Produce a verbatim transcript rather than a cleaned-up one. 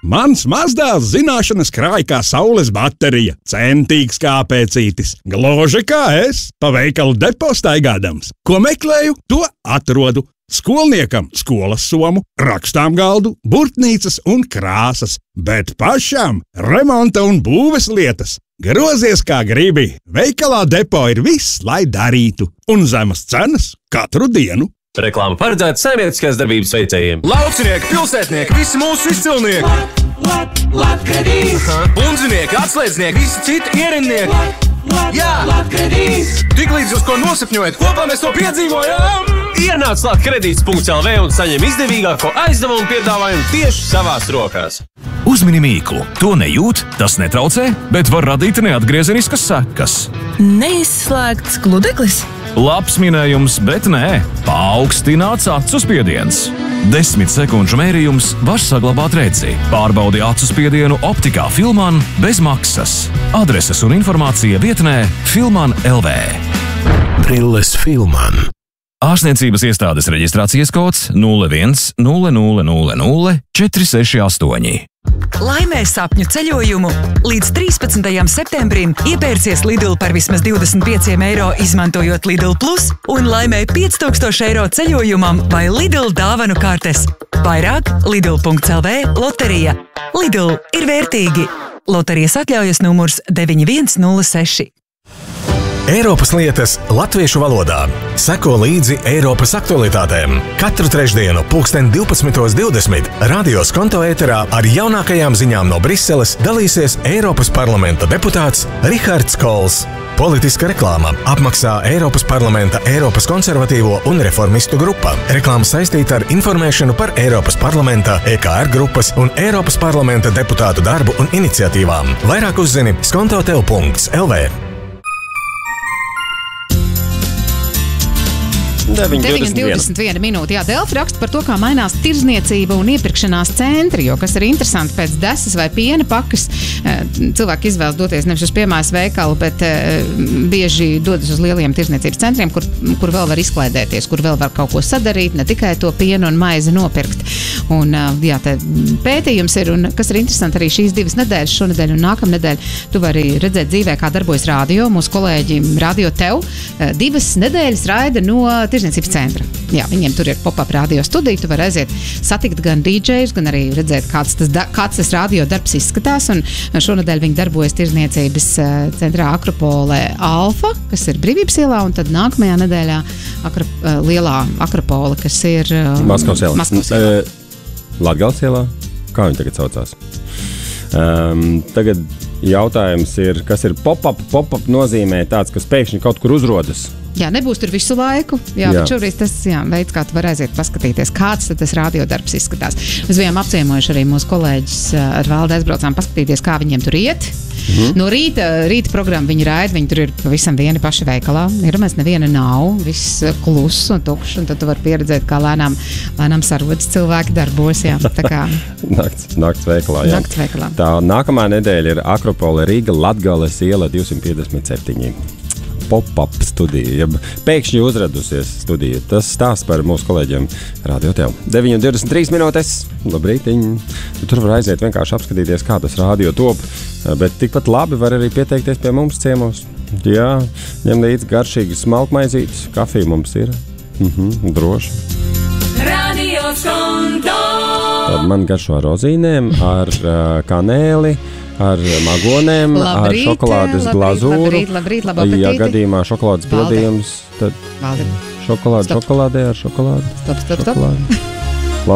Mans mazdēls zināšanas krāj kā saules baterija, centīgs kā pēcītis, gluži kā es, pa veikalu depo staigādams. Ko meklēju, to atrodu. Skolniekam skolas somu, rakstām galdu, burtnīcas un krāsas, bet pašām remonta un būves lietas. Grozies kā gribi, veikalā depo ir viss, lai darītu, un zemas cenas katru dienu. Reklāma paredzēta saimnieciskās darbības veicējiem. Laucinieki, pilsētnieki, visi mūsu izcilnieki. Lat, lat, Latkredīs. Bundzinieki, atslēdznieki, visi citi ierindnieki. Lat, lat, Jā, Latkredīs. Tik līdz uz ko nosapņojat, kopā mēs to piedzīvojam. Ienāc Latkredīts punkts L V un saņem izdevīgāko aizdevumu piedāvājumu tieši savās rokās. Uzmini mīklu. To nejūt, tas netraucē, bet var radīt neatgriezeniskas sekas. Neizslēgts gludeklis. Labs minējums, bet nē. Paaugstināts acu spiediens. Desmit sekundžu mērījums var saglabāt redzi. Pārbaudi acu spiedienu optikā Filman bez maksas. Adreses un informācija vietnē Filman L V. Brilles Filman. Ārstniecības iestādes reģistrācijas kods nulle viens nulle nulle nulle nulle četri seši astoņi. Laimē sapņu ceļojumu! Līdz trīspadsmitajam septembrim iepērcies Lidl par vismaz divdesmit pieciem eiro izmantojot Lidl Plus un laimē pieci tūkstoši eiro ceļojumam vai Lidl dāvanu kartes. Vairāk Lidl punkts L V loterija. Lidl ir vērtīgi. Loterijas atļaujas numurs deviņi viens nulle seši. Eiropas lietas latviešu valodā. Seko līdzi Eiropas aktualitātēm. Katru trešdienu pulksten divpadsmitos divdesmit radio Skonto ēterā ar jaunākajām ziņām no Briseles dalīsies Eiropas parlamenta deputāts Rihards Kols. Politiska reklāma apmaksā Eiropas parlamenta Eiropas konservatīvo un reformistu grupa. Reklāma saistīta ar informēšanu par Eiropas parlamenta, E K R grupas un Eiropas parlamenta deputātu darbu un iniciatīvām. Vairāk uzzini skontotev punkts L V. deviņi divdesmit viena minūte. Jā, Delfi raksta par to, kā mainās tirzniecība un iepirkšanās centri, jo, kas ir interesanti, pēc desas vai piena pakas cilvēki izvēlas doties nevis uz piemājas veikalu, bet bieži dodas uz lieliem tirzniecības centriem, kur, kur vēl var izklaidēties, kur vēl var kaut ko sadarīt, ne tikai to pienu un maizi nopirkt. Un, jā, te pētījums ir, un kas ir interesanti, arī šīs divas nedēļas, šonedēļ un nākamnedēļ, tu vari redzēt dzīvē, kā darbojas radio. Mūsu kolēģi Radio Tev divas nedēļas raida no tirzniecības centra. Jā, viņiem tur ir pop-up radio studija, tu vari aiziet satikt gan D Js, gan arī redzēt, kāds tas, da, kāds tas radio darbs izskatās, un šonedēļ viņi darbojas tirzniecības centrā Akropolē Alfa, kas ir Brīvības ielā, un tad nākamajā nedēļā akro, lielā Akropola, kas ir Maskavas ielā. Maskavas ielā. Latgales ielā? Kā viņi tagad saucās? Um, tagad jautājums ir, kas ir pop-up? Pop-up nozīmē tāds, kas pēkšņi kaut kur uzrodas. Jā, nebūs tur visu laiku, jā, jā. Bet šoreiz tas jā, veids, kā tu vari aiziet paskatīties, kāds tas radiodarbs izskatās. Mēs bijām apciemojuši arī mūsu kolēģis ar Valdi, aizbraucām paskatīties, kā viņiem tur iet. Mm-hmm. No rīta, rīta programma viņi raida, viņi tur ir pavisam vieni paši veikalā. Ir, mēs neviena nav, viss kluss un tukšs, un tad tu vari pieredzēt, kā lēnām, lēnām sarodas cilvēki darbos, jā. Tā kā nakts, nakts veikalā, jā. Nakts veikalā. Tā nākamā nedēļa ir Akropole Rīga Latgales iela divsimt piecdesmit septiņi. Pop-up studija, ja pēkšņi uzradusies studija. Tas stāsts par mūsu kolēģiem Radio Tev. deviņi divdesmit trīs minūtes, labrītiņ. Tur var aiziet vienkārši apskatīties, kā tas radio top, bet tikpat labi var arī pieteikties pie mums ciemos. Jā, ņem līdzi garšīgas smalkmaizītes, kafija mums ir. Mhm, droši. Radio Skonto! Tad man garšo ar rozīnēm, ar uh, kanēli, ar magonēm, labrīt, ar šokolādes labrīt, glazūru. Labrīt, labrīt, labu apetīti. Ja gadījumā šokolādes pildījums, tad Valdi. šokolāde, Stop. šokolādē ar šokolādi. Stop, stop, stop. Šokolādi.